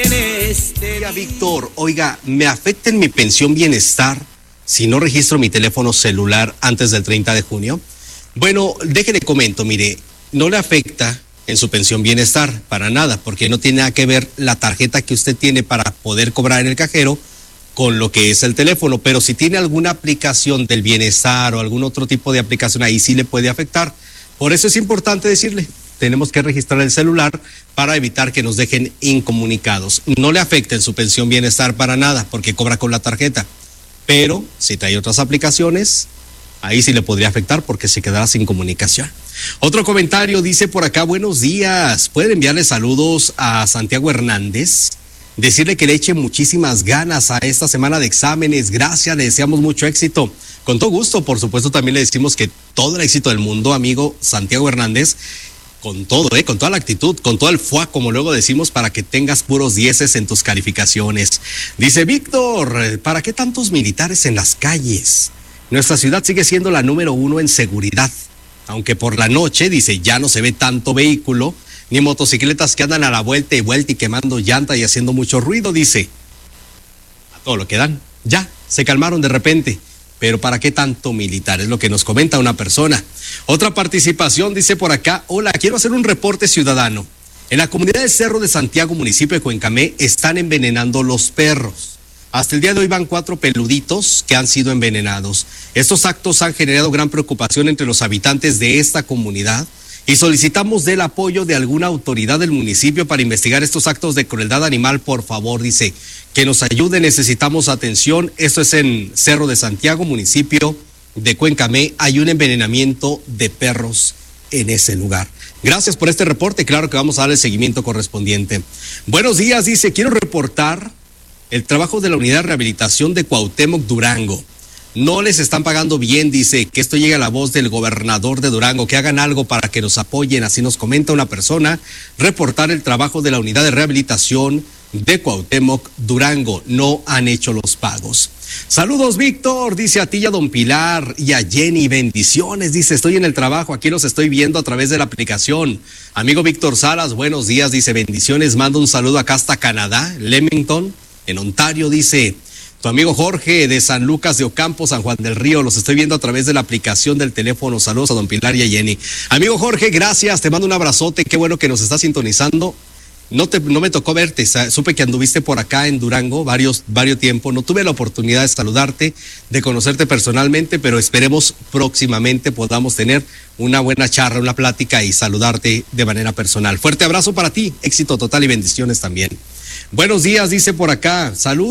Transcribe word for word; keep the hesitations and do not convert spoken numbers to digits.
Oiga, Víctor, oiga, ¿me afecta en mi pensión bienestar si no registro mi teléfono celular antes del treinta de junio? Bueno, déjele comento, mire, no le afecta en su pensión bienestar para nada, porque no tiene nada que ver la tarjeta que usted tiene para poder cobrar en el cajero con lo que es el teléfono, pero si tiene alguna aplicación del bienestar o algún otro tipo de aplicación, ahí sí le puede afectar. Por eso es importante decirle, tenemos que registrar el celular para evitar que nos dejen incomunicados. No le afecta en su pensión bienestar para nada, porque cobra con la tarjeta, pero si trae otras aplicaciones, ahí sí le podría afectar porque se quedará sin comunicación. Otro comentario dice por acá, buenos días, pueden enviarle saludos a Santiago Hernández, decirle que le eche muchísimas ganas a esta semana de exámenes, gracias, le deseamos mucho éxito. Con todo gusto, por supuesto, también le decimos que todo el éxito del mundo, amigo Santiago Hernández, con todo, eh, con toda la actitud, con todo el fuá, como luego decimos, para que tengas puros dieces en tus calificaciones. Dice Víctor, ¿para qué tantos militares en las calles? Nuestra ciudad sigue siendo la número uno en seguridad, aunque por la noche, dice, ya no se ve tanto vehículo, ni motocicletas que andan a la vuelta y vuelta y quemando llanta y haciendo mucho ruido, dice. A todo lo que dan, ya, se calmaron de repente. Pero ¿para qué tanto militar? Es lo que nos comenta una persona. Otra participación dice por acá, hola, quiero hacer un reporte ciudadano. En la comunidad de Cerro de Santiago, municipio de Cuencamé, están envenenando los perros. Hasta el día de hoy van cuatro peluditos que han sido envenenados. Estos actos han generado gran preocupación entre los habitantes de esta comunidad y solicitamos del apoyo de alguna autoridad del municipio para investigar estos actos de crueldad animal, por favor, dice. Que nos ayude, necesitamos atención. Esto es en Cerro de Santiago, municipio de Cuencamé. Hay un envenenamiento de perros en ese lugar. Gracias por este reporte, claro que vamos a dar el seguimiento correspondiente. Buenos días, dice, quiero reportar el trabajo de la unidad de rehabilitación de Cuauhtémoc, Durango. No les están pagando bien, dice, que esto llegue a la voz del gobernador de Durango, que hagan algo para que nos apoyen, así nos comenta una persona. Reportar el trabajo de la unidad de rehabilitación de Cuauhtémoc, Durango, no han hecho los pagos. Saludos, Víctor, dice a ti y a don Pilar y a Jenny, bendiciones, dice, estoy en el trabajo, aquí los estoy viendo a través de la aplicación. Amigo Víctor Salas, buenos días, dice, bendiciones, mando un saludo acá hasta Canadá, Leamington, en Ontario, dice, tu amigo Jorge de San Lucas de Ocampo, San Juan del Río, los estoy viendo a través de la aplicación del teléfono, saludos a don Pilar y a Jenny. Amigo Jorge, gracias, te mando un abrazote, qué bueno que nos estás sintonizando. No, te, no me tocó verte, supe que anduviste por acá en Durango varios, varios tiempos, no tuve la oportunidad de saludarte, de conocerte personalmente, pero esperemos próximamente podamos tener una buena charla, una plática y saludarte de manera personal. Fuerte abrazo para ti, éxito total y bendiciones también. Buenos días, dice por acá, salud.